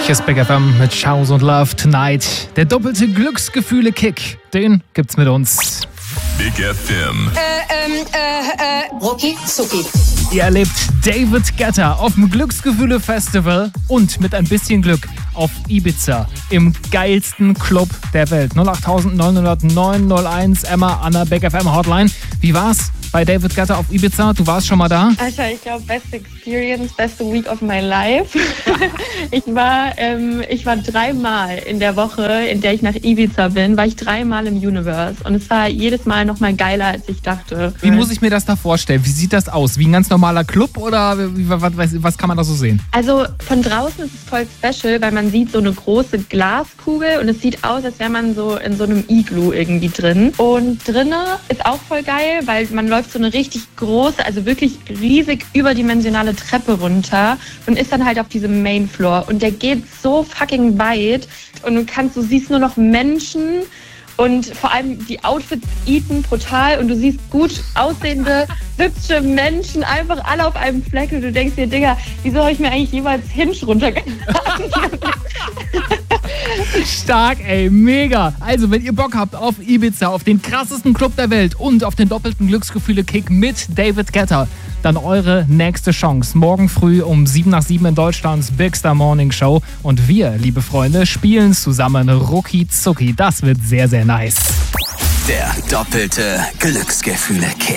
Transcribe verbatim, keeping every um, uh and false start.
Hier ist Big F M mit Shows und Love Tonight. Der doppelte Glücksgefühle-Kick, den gibt's mit uns. Big F M. Äh, ähm, äh, äh, Rucki Zucki. Ihr erlebt David Guetta auf dem Glücksgefühle-Festival und mit ein bisschen Glück auf Ibiza im geilsten Club der Welt. null acht neun null null neun null eins Emma an der Big F M Hotline. Wie war's bei David Guetta auf Ibiza? Du warst schon mal da? Alter, ich glaube, beste Experience, beste Week of my life. ich war ähm, ich war dreimal in der Woche, in der ich nach Ibiza bin, war ich dreimal im Universe. Und es war jedes Mal noch mal geiler, als ich dachte. Wie muss ich mir das da vorstellen? Wie sieht das aus? Wie ein ganz normaler Club oder wie, was, was kann man da so sehen? Also von draußen ist es voll special, weil man sieht so eine große Glaskugel und es sieht aus, als wäre man so in so einem Igloo irgendwie drin. Und drinnen ist auch voll geil, weil man läuft so eine richtig große, also wirklich riesig überdimensionale Treppe runter und ist dann halt auf diesem Main Floor. Und der geht so fucking weit und du kannst, du siehst nur noch Menschen. Und vor allem die Outfits eaten brutal und du siehst gut aussehende, hübsche Menschen einfach alle auf einem Fleck und du denkst dir, Digga, wieso habe ich mir eigentlich jemals Hinge runtergeladen? Stark, ey, mega. Also, wenn ihr Bock habt auf Ibiza, auf den krassesten Club der Welt und auf den doppelten Glücksgefühle-Kick mit David Guetta, dann eure nächste Chance. Morgen früh um sieben nach sieben in Deutschlands Big Star Morning Show. Und wir, liebe Freunde, spielen zusammen Rucki Zucki. Das wird sehr, sehr nice. Der doppelte Glücksgefühle-Kick.